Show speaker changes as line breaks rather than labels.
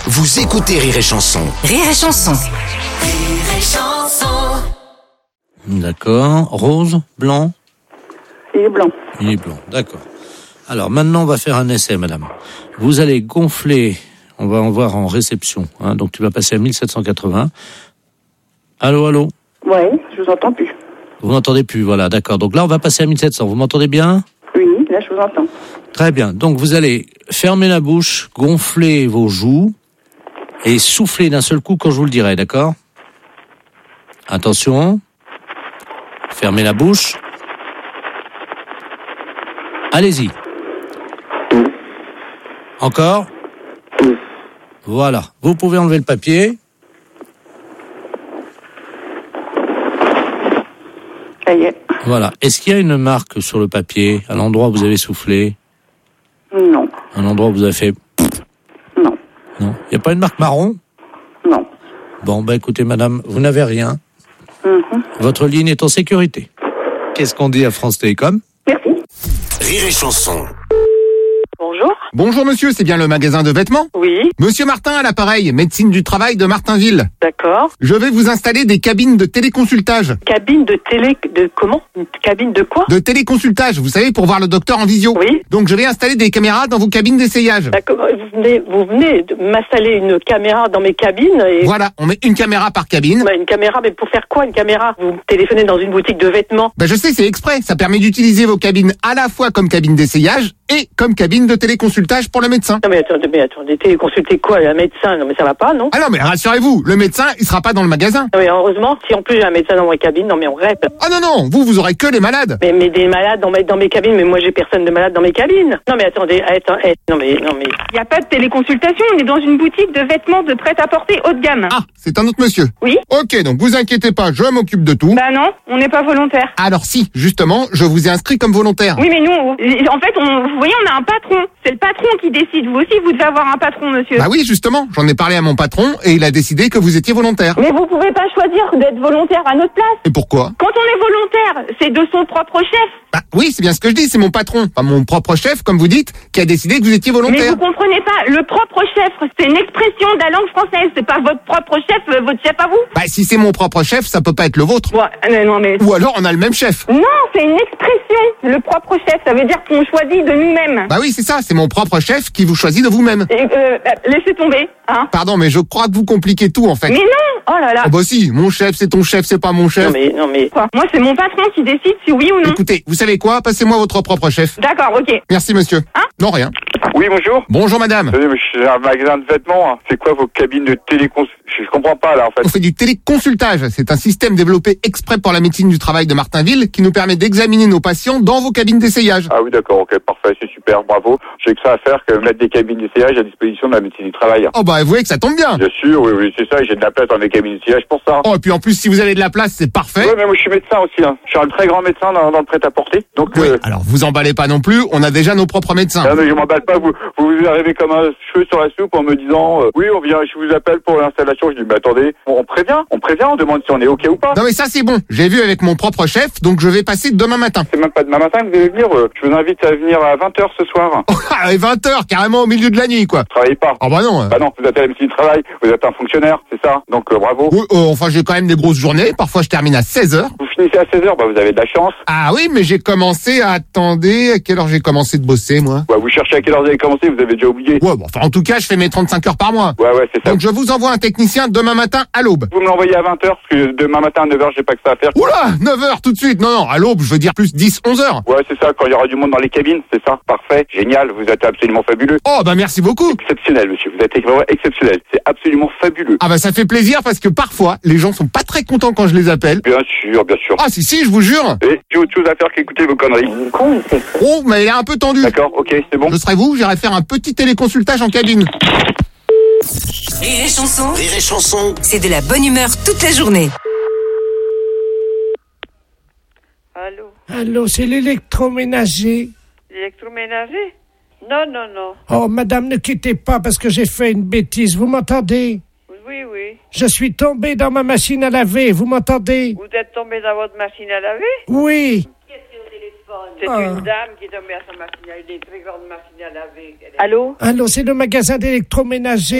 Vous écoutez Rire et Chanson.
Rire et Chanson.
Rire et Chanson.
D'accord. Rose, blanc?
Il est blanc.
Il est blanc, d'accord. Alors maintenant, on va faire un essai, madame. Vous allez gonfler, on va en voir en réception, hein, donc tu vas passer à 1780. Allô, allô?
Ouais, je vous entends plus.
Vous m'entendez plus, voilà, d'accord. Donc là, on va passer à 1700. Vous m'entendez bien?
Oui, là je vous entends.
Très bien. Donc vous allez fermer la bouche, gonfler vos joues et souffler d'un seul coup quand je vous le dirai, d'accord? Attention. Fermez la bouche. Allez-y. Encore. Voilà. Vous pouvez enlever le papier.
Ça y est.
Voilà. Est-ce qu'il y a une marque sur le papier, à l'endroit où vous avez soufflé?
Non.
Un endroit où vous avez fait...
Non.
Non. Il n'y a pas une marque marron?
Non.
Bon, écoutez, madame, vous n'avez rien. Votre ligne est en sécurité. Qu'est-ce qu'on dit à France Télécom?
Merci.
Rire et Chanson.
Bonjour.
Bonjour monsieur, c'est bien le magasin de vêtements?
Oui,
Monsieur Martin à l'appareil, médecine du travail de Martinville.
d'accord.
Je vais vous installer des cabines de téléconsultage.
Cabine de télé... de comment? Une cabine de quoi?
De téléconsultage, vous savez, pour voir le docteur en visio.
Oui.
Donc je vais installer des caméras dans vos cabines d'essayage.
D'accord. Vous venez de m'installer une caméra dans mes cabines et...
Voilà, on met une caméra par cabine.
Bah, une caméra, mais pour faire quoi une caméra? Vous téléphonez dans une boutique de vêtements.
Je sais, c'est exprès. Ça permet d'utiliser vos cabines à la fois comme cabine d'essayage et comme cabine de téléconsultage pour le médecin.
Non mais attendez, téléconsulter quoi? Un médecin? Non mais ça va pas, non?
Ah non, mais rassurez-vous, le médecin, il sera pas dans le magasin.
Non mais heureusement, si en plus j'ai un médecin dans ma cabine, non mais on rêve.
Ah non, vous aurez que les malades.
Mais des malades dans mes cabines, mais moi j'ai personne de malade dans mes cabines. Non mais attendez, non mais.
Il n'y a pas de téléconsultation, on est dans une boutique de vêtements de prêt-à-porter haut de gamme.
Ah, c'est un autre monsieur.
Oui.
Ok, donc vous inquiétez pas, je m'occupe de tout.
Bah non, on n'est pas volontaire.
Alors si, justement, je vous ai inscrit comme volontaire.
Oui, mais nous, en fait, vous voyez, on a un patron. C'est le patron qui décide. Vous aussi, vous devez avoir un patron, monsieur.
Bah oui, justement, j'en ai parlé à mon patron et il a décidé que vous étiez volontaire.
Mais vous pouvez pas choisir d'être volontaire à notre place.
Et pourquoi?
Quand on est volontaire, c'est de son propre chef.
Bah oui, c'est bien ce que je dis, c'est mon patron, pas mon propre chef, comme vous dites, qui a décidé que vous étiez
Mais
volontaire.
vous comprenez pas, le propre chef, c'est une expression de la langue française. C'est pas votre propre chef, votre chef à vous.
Bah si c'est mon propre chef, ça peut pas être le vôtre.
Bon, non, mais...
Ou alors on a le même chef.
Non, c'est une expression. Le propre chef, ça veut dire qu'on choisit de nous-mêmes.
Bah oui, c'est ça, c'est mon propre chef qui vous choisit de vous-même.
Et, laissez tomber, hein.
Pardon, mais je crois que vous compliquez tout en fait.
Mais non. Oh là là.
Oh bah si, mon chef, c'est ton chef, c'est pas mon chef.
Non mais.
Quoi? Moi, c'est mon patron qui décide si oui ou non.
Écoutez, vous savez quoi? Passez-moi votre propre chef.
D'accord, ok.
Merci monsieur.
Hein?
Non, rien.
Oui, bonjour.
Bonjour madame.
Je suis un magasin de vêtements. C'est quoi vos cabines de téléconsultation? Je comprends pas là en fait.
On fait du téléconsultage. C'est un système développé exprès pour la médecine du travail de Martinville qui nous permet d'examiner nos patients dans vos cabines d'essayage.
Ah oui, d'accord, ok, parfait, c'est super, bravo. J'ai que ça à faire que mettre des cabines d'essayage à disposition de la médecine du travail.
Oh bah vous voyez que ça tombe bien.
Bien sûr, oui, c'est ça, j'ai de la place dans mes cabines d'essayage pour ça.
Oh et puis en plus si vous avez de la place c'est parfait.
Ouais, mais moi je suis médecin aussi, hein. Je suis un très grand médecin dans le prêt-à-porter. Donc,
Oui, alors vous emballez pas non plus, on a déjà nos propres médecins.
non mais je m'emballe pas, vous arrivez comme un cheveu sur la soupe en me disant oui, je vous appelle pour l'installation. Je dis mais attendez, on prévient, on demande si on est ok ou pas.
Non mais ça c'est bon, j'ai vu avec mon propre chef, donc je vais passer demain matin.
C'est même pas demain matin que vous allez venir, je vous invite à venir à 20h ce soir.
Oh, à 20h, carrément au milieu de la nuit quoi.
Travaillez pas.
Oh bah non.
Bah non, vous êtes à la médecine du travail, vous êtes un fonctionnaire, c'est ça. Donc bravo.
Oui, enfin j'ai quand même des grosses journées, parfois je termine à 16h.
Vous finissez à 16h, bah vous avez de la chance.
Ah oui, mais j'ai commencé à... Attendez, à quelle heure j'ai commencé de bosser moi?
Ouais, vous cherchez à quelle heure vous avez commencé, vous avez déjà oublié.
Ouais, bon, enfin en tout cas je fais mes 35 heures par mois.
Ouais, c'est ça.
Donc je vous envoie un technicien demain matin à l'aube.
Vous me l'envoyez à 20h, parce que demain matin à 9h, j'ai pas que ça à faire.
Oula, 9h tout de suite. Non, à l'aube, je veux dire plus 10, 11h.
Ouais, c'est ça, quand il y aura du monde dans les cabines, c'est ça. Parfait, génial, vous êtes absolument fabuleux.
Oh bah merci beaucoup.
Exceptionnel, monsieur, vous êtes vraiment exceptionnel. C'est absolument fabuleux.
Ah bah ça fait plaisir parce que parfois les gens sont pas très contents quand je les appelle.
Bien sûr, bien sûr.
Ah si, je vous jure.
Et j'ai autre chose à faire qu'écouter vos conneries.
Oh, mais il est un peu tendu.
D'accord, ok, c'est bon.
Je serai vous, j'irai faire un petit téléconsultage en cabine.
Rire et Chanson,
Rire et Chanson.
c'est de la bonne humeur toute la journée.
Allô,
Allô, c'est l'électroménager.
l'électroménager? Non.
Oh, madame, ne quittez pas parce que j'ai fait une bêtise. Vous m'entendez?
Oui.
Je suis tombé dans ma machine à laver. Vous m'entendez?
Vous êtes tombé dans votre machine à laver?
Oui.
C'est
Ah.
une dame qui est tombée à sa machine à laver, une très grande machine à laver.
Allô?
Allô, c'est le magasin d'électroménager.